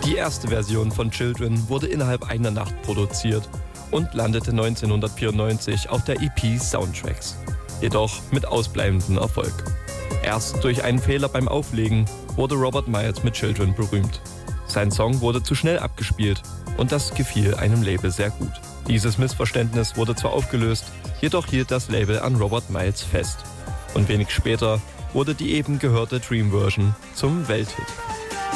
Die erste Version von Children wurde innerhalb einer Nacht produziert und landete 1994 auf der EP Soundtracks, jedoch mit ausbleibendem Erfolg. Erst durch einen Fehler beim Auflegen wurde Robert Miles mit Children berühmt. Sein Song wurde zu schnell abgespielt und das gefiel einem Label sehr gut. Dieses Missverständnis wurde zwar aufgelöst, jedoch hielt das Label an Robert Miles fest. Und wenig später wurde die eben gehörte Dream Version zum Welthit.